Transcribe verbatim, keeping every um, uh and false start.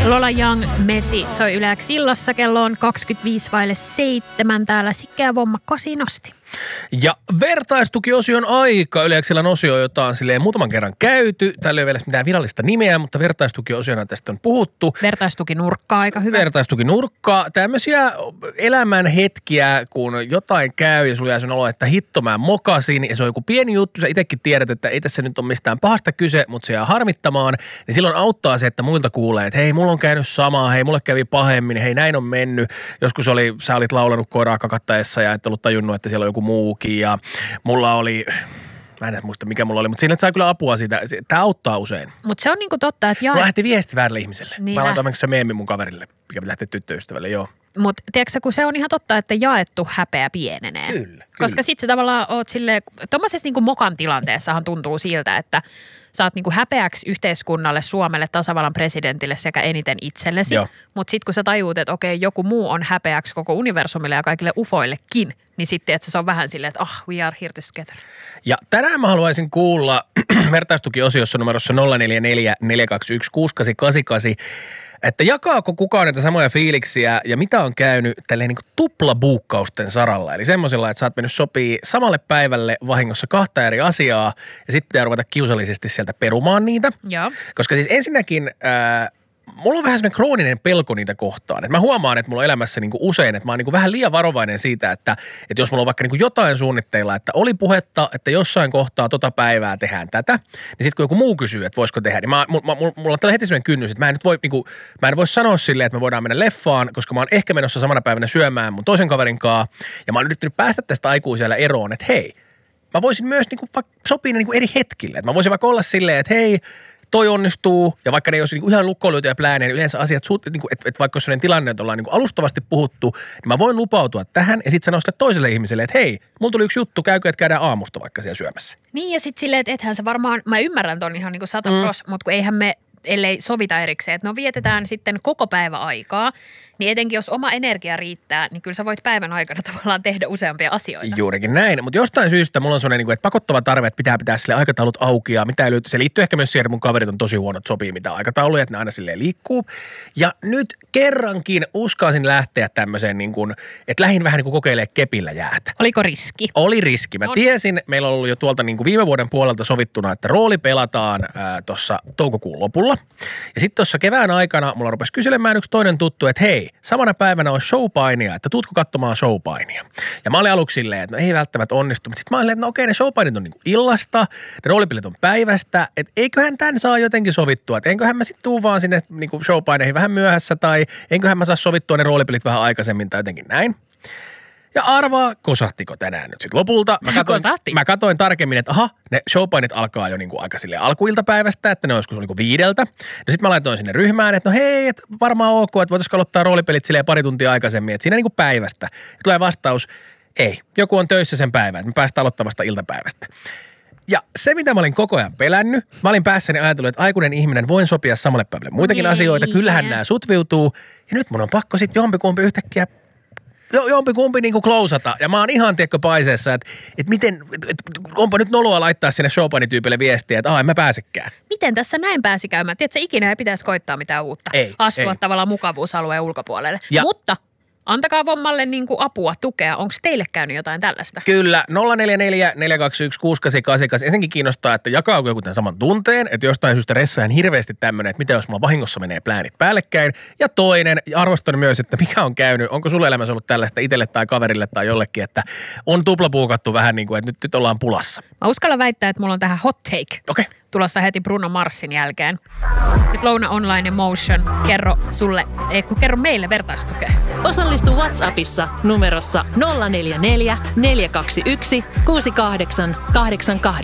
Lola Young, Messi soi Yle X illassa. Kello on kaksikymmentäviisi vaille seitsemän täällä Sikkä ja Vomma kasinosti. Ja vertaistukiosion aika. Yle X:llä on osio, jota on silleen muutaman kerran käyty. Täällä ei ole vielä mitään virallista nimeä, mutta vertaistukiosiona tästä on puhuttu. Vertaistukinurkkaa aika hyvä. Vertaistukinurkkaa. Tämmöisiä elämän hetkiä, kun jotain käy ja sulla jää sen olo, että hitto mä mokasin. Ja se on joku pieni juttu. Sä itsekin tiedät, että ei tässä nyt ole mistään pahasta kyse, mutta se jää harmittamaan. Niin silloin auttaa se, että muilta kuulee, että hei, mulla on käynyt samaa. Hei, mulle kävi pahemmin. Hei, näin on mennyt. Joskus oli, sä olit laulanut koiraa kakattaessa ja et ollut tajunnut, että siellä on joku muukin ja mulla oli, mä en muista mikä mulla oli, mutta siinä sai kyllä apua siitä. Tämä auttaa usein. Mutta se on niinku totta, että jaa. Mulla lähti viesti väärälle ihmiselle. Niin mä laitan se meemi mun kaverille, mikä lähtee tyttöystävälle, joo. Mutta tiedätkö kun se on ihan totta, että jaettu häpeä pienenee. Kyllä. Koska kyllä. sit sä tavallaan oot silleen, tommosessa niinku mokan tilanteessahan tuntuu siltä, että sä oot niinku häpeäksi yhteiskunnalle, Suomelle, tasavallan presidentille sekä eniten itsellesi. Mutta sitten kun sä tajuut, että okei, joku muu on häpeäksi koko universumille ja kaikille ufoillekin, niin sitten että se on vähän silleen, että ah, oh, we are here together. Ja tänään mä haluaisin kuulla vertaistukiosiossa numerossa nolla neljä neljä neljä kaksi yksi kuusi kahdeksan kahdeksan kahdeksan, että jakaako kukaan näitä samoja fiiliksiä ja mitä on käynyt tälleen niin kuin tuplabuukkausten saralla. Eli semmoisella, että sä oot mennyt sopii samalle päivälle vahingossa kahta eri asiaa ja sitten pitää ruveta kiusallisesti sieltä perumaan niitä. Joo. Koska siis ensinnäkin Ää, mulla on vähän semmoinen krooninen pelko niitä kohtaan. Et mä huomaan, että mulla on elämässä niinku usein, että mä oon niinku vähän liian varovainen siitä, että, että jos mulla on vaikka niinku jotain suunnitteilla, että oli puhetta, että jossain kohtaa tota päivää tehdään tätä, niin sitten kun joku muu kysyy, että voisiko tehdä, niin mä, mulla, mulla, mulla on tällä heti semmoinen kynnys, että mä en nyt voi, niinku, mä en voi sanoa silleen, että me voidaan mennä leffaan, koska mä oon ehkä menossa samana päivänä syömään mun toisen kaverin kanssa, ja mä oon yrittänyt päästä tästä aikuisella eroon, että hei, mä voisin myös niinku sopia niinku eri hetkille, että mä voisin vaikka olla silleen, että hei, toi onnistuu, ja vaikka ne ei olisi niinku ihan lukkoiluja plääneä, niin yleensä asiat, niinku, että et vaikka on sellainen tilanne, että ollaan niinku alustavasti puhuttu, niin mä voin lupautua tähän, ja sitten sanoa sitä toiselle ihmiselle, että hei, mulla tuli yksi juttu, käykö, että käydään aamusta vaikka siellä syömässä. Niin, ja sitten silleen, että ethän se varmaan, mä ymmärrän ton ihan niinku sata mm. pros, mutta kun eihän me, ellei sovita erikseen, että no vietetään sitten koko päivä aikaa, niin etenkin jos oma energia riittää, niin kyllä sä voit päivän aikana tavallaan tehdä useampia asioita. Juurikin näin, mutta jostain syystä mulla on sellainen, että pakottava tarve, että pitää pitää sille aikataulut auki ja mitä se liittyy ehkä myös siihen, että mun kaverit on tosi huonot sopii mitä aikatauluja, että ne aina silleen liikkuu. Ja nyt kerrankin uskaisin lähteä tämmöiseen, niin kuin, että lähdin vähän niin kuin kokeilemaan kepillä jäätä. Oliko riski? Oli riski. Mä tiesin, meillä on ollut jo tuolta niin kuin viime vuoden puolelta sovittuna, että rooli pelataan tuossa toukokuun lopulla. Ja sitten tuossa kevään aikana mulla rupesi kyselemään yksi toinen tuttu, että hei, samana päivänä on showpainia, että tuutko katsomaan showpainia. Ja mä olin aluksi silleen, että no ei välttämättä onnistu, mutta sitten mä olin, että no okei, ne showpainit on niinku illasta, ne roolipelit on päivästä, että eiköhän tämän saa jotenkin sovittua, että eiköhän mä sitten tuu vaan sinne niinku showpaineihin vähän myöhässä tai eiköhän mä saa sovittua ne roolipelit vähän aikaisemmin tai jotenkin näin. Ja arvaa, kosahtiko tänään nyt sitten lopulta. Mä katoin, mä katoin tarkemmin, että aha, ne showpainit alkaa jo niinku aika silleen alkuiltapäivästä, että ne on joskus niinku viideltä. No sitten mä laitoin sinne ryhmään, että no hei, että varmaan ok, että voitaisiko aloittaa roolipelit silleen pari tuntia aikaisemmin, että siinä niinku päivästä. Ja tulee vastaus, ei, joku on töissä sen päivän, että me päästään aloittamasta iltapäivästä. Ja se, mitä mä olin koko ajan pelännyt, mä olin päässäni ajatellut, että aikuinen ihminen voin sopia samalle päivälle muitakin ei, asioita, kyllähän nämä sutviutuu. Ja nyt mun on pakko sitten jompikumpi yhtäkkiä jompikumpi niinku klousata. Ja mä oon ihan tiekko paiseessa, että et miten, et, onpa nyt noloa laittaa sinne showpainityypille viestiä, että en mä pääsekään. Miten tässä näin pääsi käymään? Tiedätkö, ikinä ei pitäisi koittaa mitään uutta. Ei, Astua ei. tavallaan mukavuusalueen ulkopuolelle. Ja. Mutta antakaa Vommalle niinku apua, tukea. Onko teille käynyt jotain tällaista? Kyllä, nolla neljä neljä neljä kaksi yksi kuusi kahdeksan kahdeksan. Ensinnäkin kiinnostaa, että jakaako joku tämän saman tunteen, että jostain syystä ressa ihan hirveästi tämmöinen, että mitä jos mulla vahingossa menee pläänit päällekkäin. Ja toinen, arvostan myös, että mikä on käynyt, onko sulla elämässä ollut tällaista itselle tai kaverille tai jollekin, että on tuplapuukattu vähän niin kuin, että nyt, nyt ollaan pulassa. Mä uskallan väittää, että mulla on tähän hot take. Okei. Okay. Tulossa heti Bruno Marsin jälkeen. Nyt Louna Online Emotion. Kerro sulle, ei kun kerro meille vertaistukea. Osallistu WhatsAppissa numerossa nolla neljä neljä neljä kaksi yksi kuusi kahdeksan kahdeksan kahdeksan.